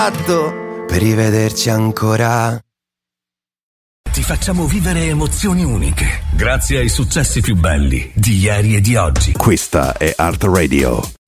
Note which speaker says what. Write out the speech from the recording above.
Speaker 1: fatto per rivederci ancora.
Speaker 2: Ti facciamo vivere emozioni uniche grazie ai successi più belli di ieri e di oggi.
Speaker 3: Questa è Art Radio.